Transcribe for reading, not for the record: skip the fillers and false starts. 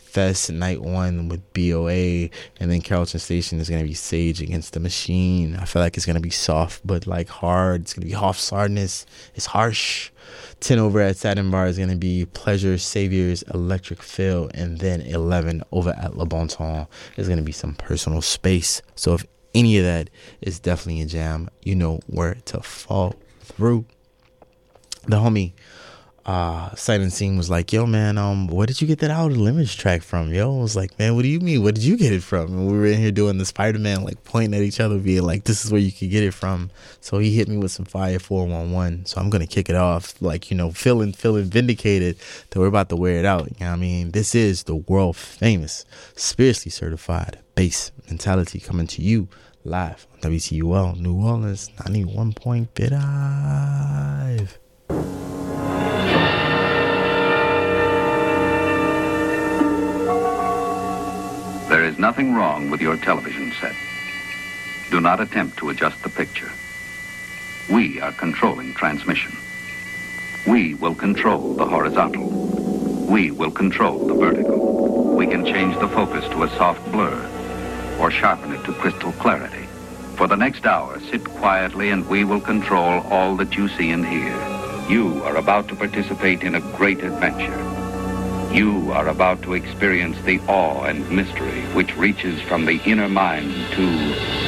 Fest night 1 with BOA, and then Carrollton Station is going to be Sage Against the Machine. I feel like it's going to be soft but like hard. It's going to be half hardness. It's harsh. 10 over at Satin Bar is going to be Pleasure, Saviors, Electric Feel, and then 11 over at Le Bon Ton is going to be some Personal Space. So if any of that is definitely a jam, you know where to fall through. The homie Sight Unseen was like, yo man, where did you get that Outer Limits track from? Yo, I was like, man, what do you mean? Where did you get it from? And we were in here doing the Spider-Man, like pointing at each other, being like, this is where you could get it from. So he hit me with some fire 411. So I'm gonna kick it off, like, you know, feeling vindicated that we're about to wear it out. You know what I mean? This is the world famous, spiritually certified Bass Mentality coming to you live on WTUL New Orleans 91.5. There is nothing wrong with your television set. Do not attempt to adjust the picture. We are controlling transmission. We will control the horizontal. We will control the vertical. We can change the focus to a soft blur or sharpen it to crystal clarity. For the next hour, sit quietly and we will control all that you see and hear. You are about to participate in a great adventure. You are about to experience the awe and mystery which reaches from the inner mind to